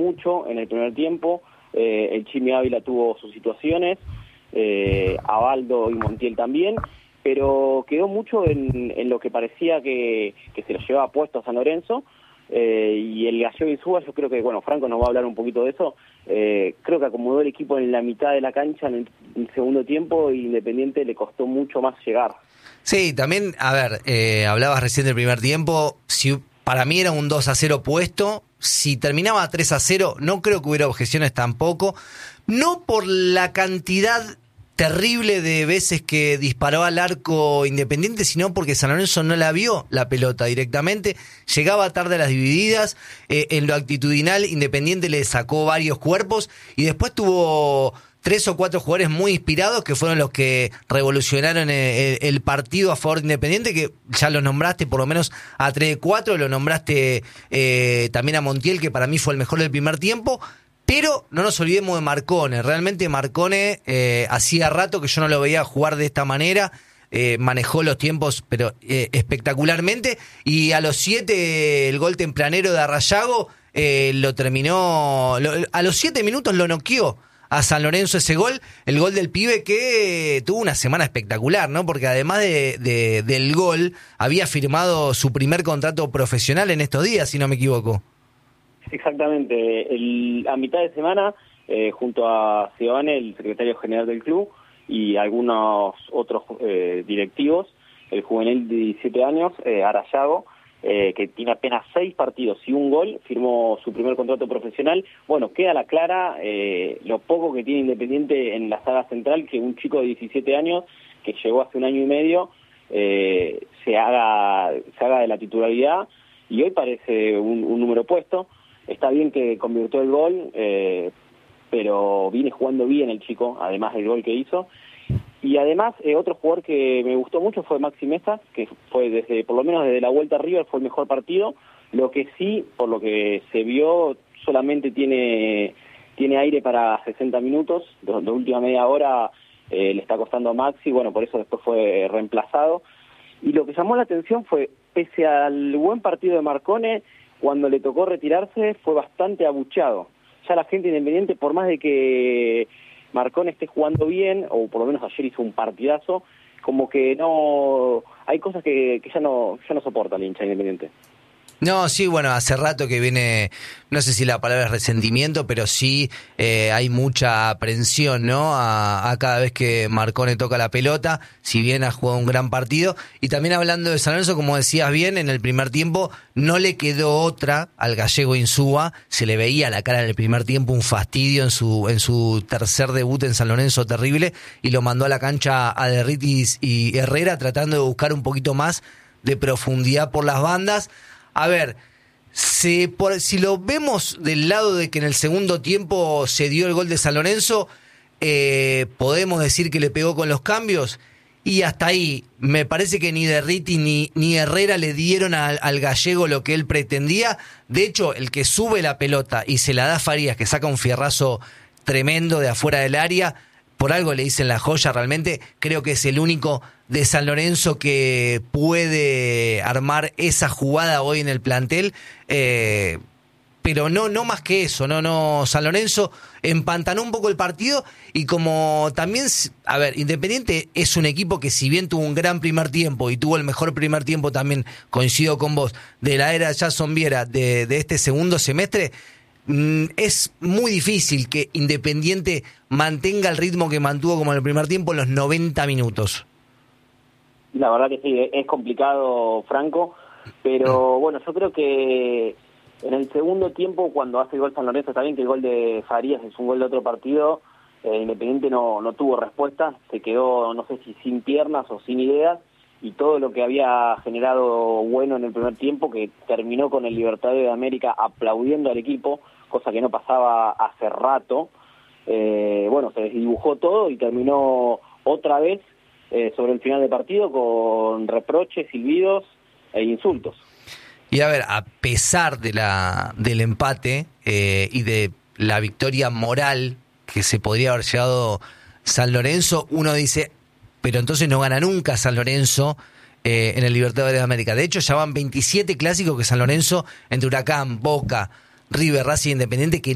mucho en el primer tiempo. El Chimi Ávila tuvo sus situaciones, Abaldo y Montiel también, pero quedó mucho en lo que parecía que se lo llevaba puesto a San Lorenzo. Y el Gallego Insúa, yo creo que, bueno, Franco nos va a hablar un poquito de eso, creo que acomodó el equipo en la mitad de la cancha en el segundo tiempo, y Independiente le costó mucho más llegar. Sí, también, a ver, hablabas recién del primer tiempo, si para mí era un 2-0 puesto, si terminaba 3-0 no creo que hubiera objeciones tampoco, no por la cantidad terrible de veces que disparó al arco Independiente, sino porque San Lorenzo no la vio la pelota directamente, llegaba tarde a las divididas, en lo actitudinal Independiente le sacó varios cuerpos y después tuvo 3 o 4 jugadores muy inspirados que fueron los que revolucionaron el partido a favor de Independiente, que ya lo nombraste por lo menos a 3 de 4, lo nombraste también a Montiel, que para mí fue el mejor del primer tiempo. Pero no nos olvidemos de Marcone. Realmente Marcone hacía rato que yo no lo veía jugar de esta manera. Manejó los tiempos pero espectacularmente. Y a los 7 el gol tempranero de Arrayago lo terminó... a los 7 minutos lo noqueó a San Lorenzo ese gol. El gol del pibe que tuvo una semana espectacular, ¿no? Porque además del gol había firmado su primer contrato profesional en estos días, si no me equivoco. Exactamente, a mitad de semana, junto a Ciobane, el secretario general del club, y algunos otros directivos, el juvenil de 17 años, Arrayago, que tiene apenas 6 partidos y 1 gol, firmó su primer contrato profesional. Bueno, queda la clara lo poco que tiene Independiente en la saga central, que un chico de 17 años, que llegó hace 1 año y medio, se haga de la titularidad, y hoy parece un número puesto. Está bien que convirtió el gol, pero viene jugando bien el chico, además del gol que hizo. Y además, otro jugador que me gustó mucho fue Maxi Mesa, que fue por lo menos desde la vuelta a River, fue el mejor partido. Lo que sí, por lo que se vio, solamente tiene aire para 60 minutos. De última media hora le está costando a Maxi, bueno, por eso después fue reemplazado. Y lo que llamó la atención fue, pese al buen partido de Marcone, cuando le tocó retirarse fue bastante abucheado. Ya la gente Independiente, por más de que Marcone esté jugando bien, o por lo menos ayer hizo un partidazo, como que no... hay cosas que ya no soporta el hincha Independiente. No, sí, bueno, hace rato que viene, no sé si la palabra es resentimiento, pero sí hay mucha aprensión, ¿no? A cada vez que Marcone toca la pelota, si bien ha jugado un gran partido. Y también hablando de San Lorenzo, como decías bien, en el primer tiempo no le quedó otra al Gallego Insúa, se le veía la cara en el primer tiempo, un fastidio en su tercer debut en San Lorenzo terrible, y lo mandó a la cancha a Derritis y Herrera, tratando de buscar un poquito más de profundidad por las bandas. A ver, si lo vemos del lado de que en el segundo tiempo se dio el gol de San Lorenzo, podemos decir que le pegó con los cambios, y hasta ahí me parece que ni Derriti ni Herrera le dieron al Gallego lo que él pretendía. De hecho, el que sube la pelota y se la da a Farías, que saca un fierrazo tremendo de afuera del área, por algo le dicen la joya, realmente creo que es el único de San Lorenzo que puede armar esa jugada hoy en el plantel, pero no más que eso, no San Lorenzo empantanó un poco el partido, y como también, a ver, Independiente es un equipo que, si bien tuvo un gran primer tiempo y tuvo el mejor primer tiempo también, coincido con vos, de la era Jason Viera de este segundo semestre, es muy difícil que Independiente mantenga el ritmo que mantuvo como en el primer tiempo en los 90 minutos. La verdad que sí, es complicado, Franco, pero bueno, yo creo que en el segundo tiempo, cuando hace el gol San Lorenzo, está bien que el gol de Farías es un gol de otro partido, Independiente no tuvo respuesta, se quedó, no sé si sin piernas o sin ideas, y todo lo que había generado bueno en el primer tiempo, que terminó con el Libertadores de América aplaudiendo al equipo, cosa que no pasaba hace rato, bueno, se desdibujó todo y terminó otra vez sobre el final del partido con reproches, silbidos e insultos. Y a ver, a pesar del empate y de la victoria moral que se podría haber llevado San Lorenzo, uno dice, pero entonces no gana nunca San Lorenzo en el Libertadores de América. De hecho, ya van 27 clásicos que San Lorenzo, entre Huracán, Boca, River, Racing, Independiente, que